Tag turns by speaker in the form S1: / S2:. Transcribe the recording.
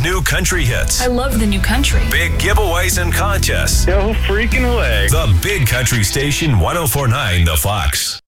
S1: new country hits.
S2: I love the new country.
S1: Big giveaways and contests.
S3: Go freaking away.
S1: The Big Country Station 104.9 The Fox.